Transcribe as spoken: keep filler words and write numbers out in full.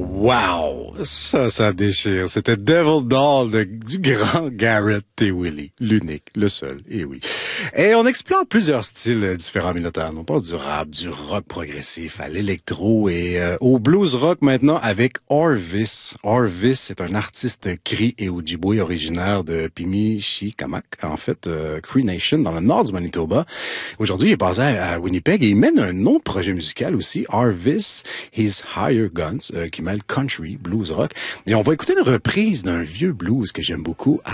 Wow! Ça, ça déchire. C'était Devil Doll de, du grand Garrett T. Willie. L'unique, le seul, et oui. Et on explore plusieurs styles différents, Minotaur. On passe du rap, du rock progressif à l'électro et euh, au blues rock maintenant avec Orvis. Orvis est un artiste Cri et Ojibwe originaire de Pimicikamak, en fait, euh, Cree Nation, dans le nord du Manitoba. Aujourd'hui, il est basé à, à Winnipeg et il mène un autre projet musical aussi, Orvis, His Higher Guns, euh, qui mêle country, blues rock. Et on va écouter une reprise d'un vieux blues que j'aime beaucoup,